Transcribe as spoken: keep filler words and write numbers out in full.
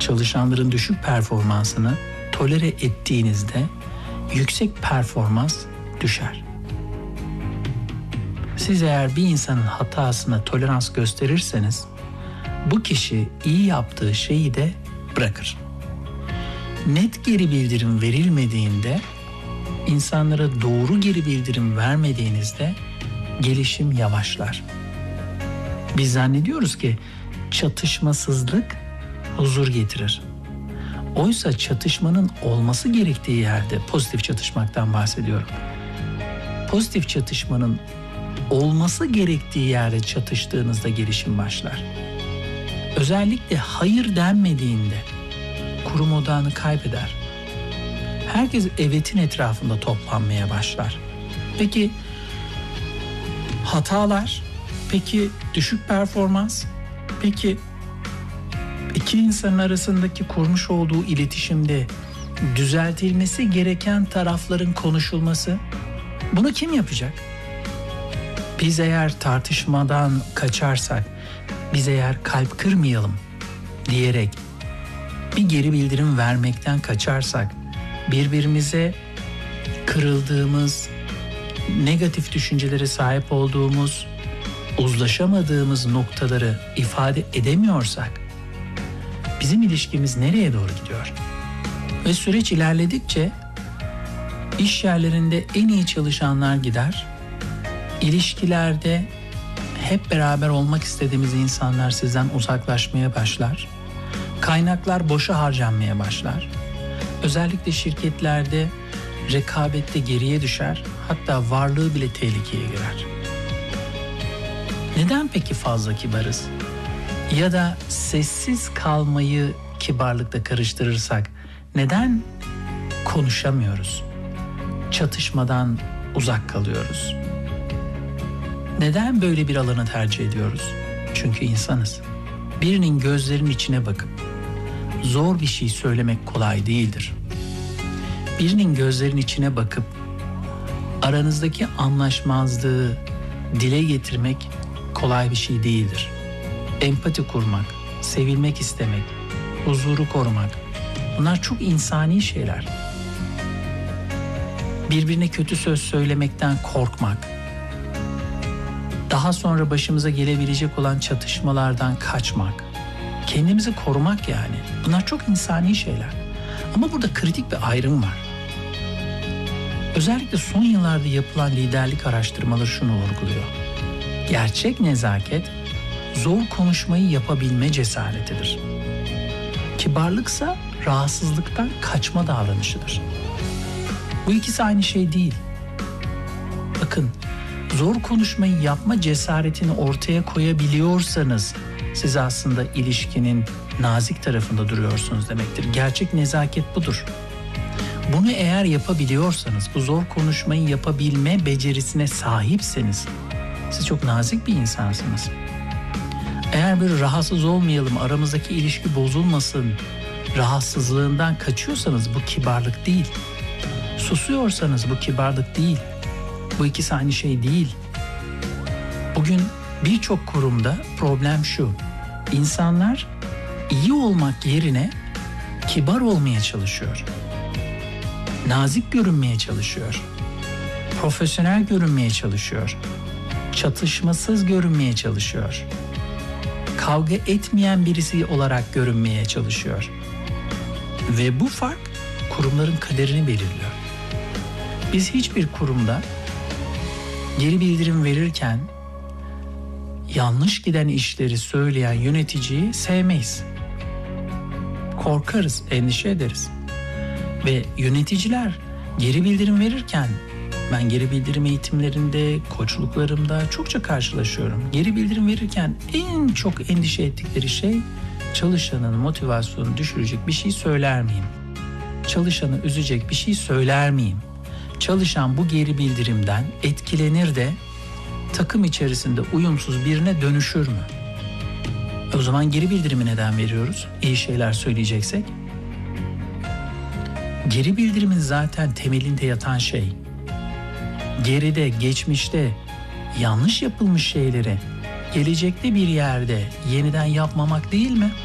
çalışanların düşük performansını tolere ettiğinizde yüksek performans düşer. Siz eğer bir insanın hatasına tolerans gösterirseniz bu kişi iyi yaptığı şeyi de bırakır. Net geri bildirim verilmediğinde, insanlara doğru geri bildirim vermediğinizde gelişim yavaşlar. Biz zannediyoruz ki çatışmasızlık huzur getirir. Oysa çatışmanın olması gerektiği yerde, pozitif çatışmaktan bahsediyorum. Pozitif çatışmanın olması gerektiği yerde çatıştığınızda gelişim başlar. Özellikle hayır denmediğinde kurum odağını kaybeder. Herkes evetin etrafında toplanmaya başlar. Peki hatalar, peki düşük performans, peki iki insanın arasındaki kurmuş olduğu iletişimde düzeltilmesi gereken tarafların konuşulması, bunu kim yapacak? Biz eğer tartışmadan kaçarsak, biz eğer kalp kırmayalım diyerek bir geri bildirim vermekten kaçarsak, birbirimize kırıldığımız, negatif düşüncelere sahip olduğumuz, uzlaşamadığımız noktaları ifade edemiyorsak, bizim ilişkimiz nereye doğru gidiyor? Ve süreç ilerledikçe iş yerlerinde en iyi çalışanlar gider, ilişkilerde hep beraber olmak istediğimiz insanlar sizden uzaklaşmaya başlar, kaynaklar boşa harcanmaya başlar. Özellikle şirketlerde rekabette geriye düşer, hatta varlığı bile tehlikeye girer. Neden peki fazla kibarız? Ya da sessiz kalmayı kibarlıkla karıştırırsak neden konuşamıyoruz? Çatışmadan uzak kalıyoruz. Neden böyle bir alanı tercih ediyoruz? Çünkü insanız. Birinin gözlerinin içine bakıp zor bir şey söylemek kolay değildir. Birinin gözlerinin içine bakıp aranızdaki anlaşmazlığı dile getirmek kolay bir şey değildir. Empati kurmak, sevilmek istemek, huzuru korumak, bunlar çok insani şeyler. Birbirine kötü söz söylemekten korkmak, daha sonra başımıza gelebilecek olan çatışmalardan kaçmak, kendimizi korumak yani. Bunlar çok insani şeyler. Ama burada kritik bir ayrım var. Özellikle son yıllarda yapılan liderlik araştırmaları şunu vurguluyor. Gerçek nezaket, zor konuşmayı yapabilme cesaretidir. Kibarlıksa rahatsızlıktan kaçma davranışıdır. Bu ikisi aynı şey değil. Bakın, zor konuşmayı yapma cesaretini ortaya koyabiliyorsanız siz aslında ilişkinin nazik tarafında duruyorsunuz demektir. Gerçek nezaket budur. Bunu eğer yapabiliyorsanız, bu zor konuşmayı yapabilme becerisine sahipseniz siz çok nazik bir insansınız. Eğer böyle rahatsız olmayalım, aramızdaki ilişki bozulmasın, rahatsızlığından kaçıyorsanız bu kibarlık değil. Susuyorsanız bu kibarlık değil. Bu ikisi aynı şey değil. Bugün birçok kurumda problem şu. İnsanlar iyi olmak yerine kibar olmaya çalışıyor. Nazik görünmeye çalışıyor. Profesyonel görünmeye çalışıyor. Çatışmasız görünmeye çalışıyor. Kavga etmeyen birisi olarak görünmeye çalışıyor. Ve bu fark kurumların kaderini belirliyor. Biz hiçbir kurumda geri bildirim verirken yanlış giden işleri söyleyen yöneticiyi sevmeyiz. Korkarız, endişe ederiz. Ve yöneticiler geri bildirim verirken, ben geri bildirim eğitimlerinde, koçluklarımda çokça karşılaşıyorum. Geri bildirim verirken en çok endişe ettikleri şey, çalışanın motivasyonunu düşürecek bir şey söyler miyim? Çalışanı üzecek bir şey söyler miyim? Çalışan bu geri bildirimden etkilenir de takım içerisinde uyumsuz birine dönüşür mü? O zaman geri bildirimi neden veriyoruz? İyi şeyler söyleyeceksek. Geri bildirimin zaten temelinde yatan şey, geride, geçmişte yanlış yapılmış şeyleri gelecekte bir yerde yeniden yapmamak değil mi?